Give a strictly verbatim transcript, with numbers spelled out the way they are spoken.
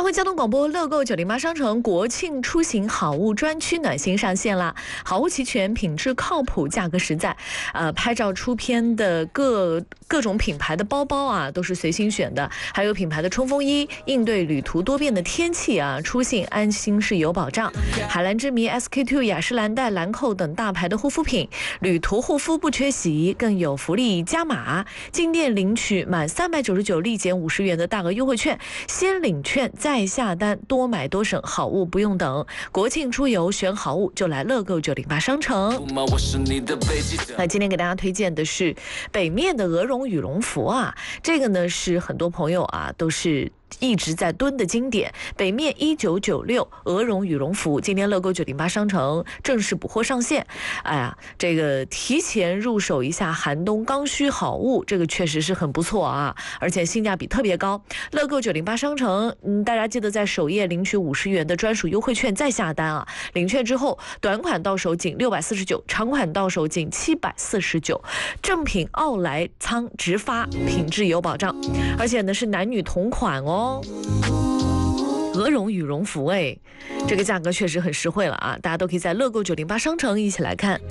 安徽交通广播乐购九零八商城国庆出行好物专区暖心上线啦！好物齐全，品质靠谱，价格实在。呃，拍照出片的各各种品牌的包包啊，都是随心选的，还有品牌的冲锋衣，应对旅途多变的天气啊，出行安心是有保障。海蓝之谜、S K two、雅诗兰黛、兰蔻等大牌的护肤品，旅途护肤不缺席，更有福利加码。进店领取满三百九十九立减五十元的大额优惠券，先领券再下单，多买多省，好物不用等。国庆出游选好物就来乐购九零八商城。那今天给大家推荐的是北面的鹅绒羽绒服啊，这个呢是很多朋友啊都是一直在蹲的经典，北面一九九六鹅绒羽绒服，今天乐购九零八商城正式补货上线。哎呀，这个提前入手一下寒冬刚需好物，这个确实是很不错啊，而且性价比特别高。乐购九零八商城，嗯，大家记得在首页领取五十元的专属优惠券再下单啊。领券之后，短款到手仅六百四十九，长款到手仅七百四十九，正品奥莱仓直发，品质有保障，而且呢是男女同款哦。鹅绒羽绒服，哎，这个价格确实很实惠了啊！大家都可以在乐购九零八商城一起来看。